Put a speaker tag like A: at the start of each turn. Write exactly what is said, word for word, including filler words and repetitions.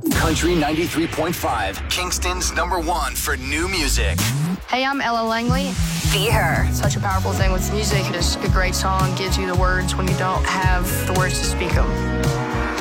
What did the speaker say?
A: Country ninety-three point five, Kingston's number one for new music.
B: Hey, I'm Ella Langley.
C: Be Her.
B: Such a powerful thing with music. It's a great song, gives you the words when you don't have the words to speak them.